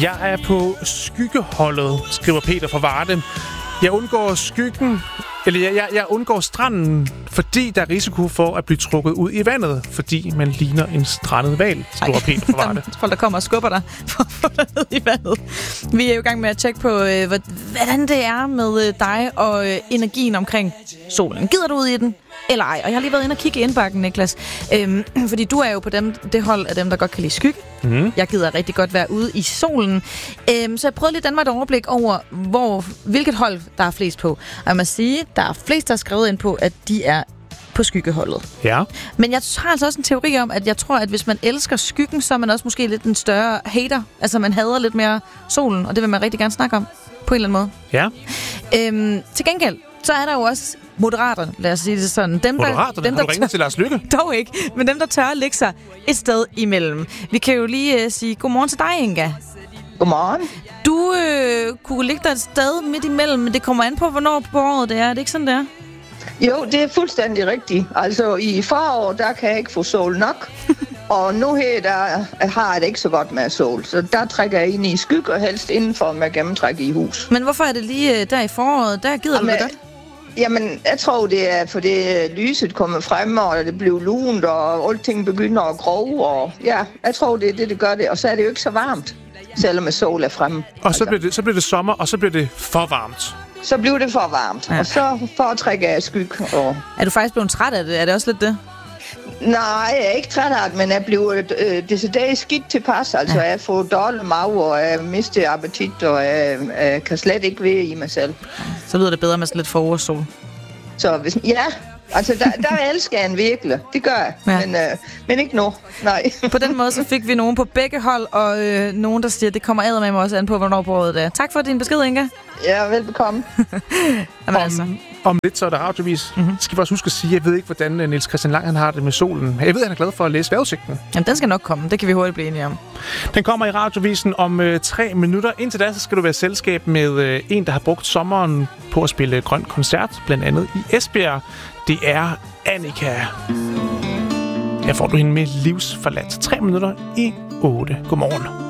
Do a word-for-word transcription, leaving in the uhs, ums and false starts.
Jeg er på skyggeholdet, skriver Peter fra Varde. Jeg undgår skyggen, eller jeg, jeg, jeg undgår stranden, fordi der er risiko for at blive trukket ud i vandet, fordi man ligner en strandet hval, skriver Ej, Peter fra Varde. Folk, der kommer og skubber dig for at få dig ned i vandet. Vi er jo i gang med at tjekke på, øh, hvordan det er med øh, dig og øh, energien omkring solen. Gider du ud i den? Eller ej. Og jeg har lige været inde og kigge i indbakken, Niklas. Øhm, fordi du er jo på dem, det hold af dem, der godt kan lide skygge. Mm. Jeg gider rigtig godt være ude i solen. Øhm, så jeg prøvede lige at danne mig et overblik over, hvor, hvilket hold der er flest på. Og jeg må sige, der er flest, der har skrevet ind på, at de er på skyggeholdet. Ja. Men jeg har altså også en teori om, at jeg tror, at hvis man elsker skyggen, så er man også måske lidt en større hater. Altså man hader lidt mere solen, og det vil man rigtig gerne snakke om på en eller anden måde. Ja. Øhm, til gengæld, så er der jo også Moderaterne, lad os sige det sådan. Dem, Moderaterne? Dem, der har du ringet til Lars Løkke? Dog ikke, men dem, der tør at lægge sig et sted imellem. Vi kan jo lige uh, sige godmorgen til dig, Inga. Godmorgen. Du øh, kunne ligge dig et sted midt imellem, men det kommer an på, hvornår på året det er. Er det ikke sådan, det er? Jo, det er fuldstændig rigtigt. Altså, i forår, der kan jeg ikke få sol nok. Og nu her, der har jeg det ikke så godt med sol. Så der trækker jeg ind i skygge, og helst indenfor med gennemtræk i hus. Men hvorfor er det lige der i foråret? Der gider Jamen, du det godt? Jamen, jeg tror, det er, fordi lyset kommer frem, og det bliver lunt, og alting begynder at grove. Og ja, jeg tror, det er det, det gør det. Og så er det jo ikke så varmt, selvom sol er fremme. Og altså. så, bliver det, så bliver det sommer, og så bliver det for varmt. Så bliver det for varmt, ja. Og så foretrækker jeg skygge. Og... Er du faktisk blevet træt af det? Er det også lidt det? Nej, jeg er ikke træt af det, men jeg bliver øh, decideret skidt tilpas. Altså, ja. Jeg får dårlig mave, og jeg mister appetit, og jeg, jeg kan slet ikke være i mig selv. Så lyder det bedre med sådan lidt forårssol. Så hvis, ja, altså der, der elsker jeg en virkelig. Det gør jeg, ja. men, øh, men ikke nu. Nej. På den måde så fik vi nogen på begge hold, og øh, nogen, der siger, at det kommer eddermame også an på, hvornår på året det er. Tak for din besked, Inga. Ja, velbekomme. Jamen, om, altså. om lidt så er der radiovis. Mm-hmm. Skal vi også huske at sige, jeg ved ikke, hvordan Niels Christian Lang han har det med solen. Jeg ved, han er glad for at læse vejrudsigten. Jamen, den skal nok komme. Det kan vi hurtigt blive enige om. Den kommer i radiovisen om øh, tre minutter. Indtil da, så skal du være selskab med øh, en, der har brugt sommeren på at spille grøn koncert, blandt andet i Esbjerg. Det er Annika. Her får du hende med livsforladt. Tre minutter i otte. Godmorgen.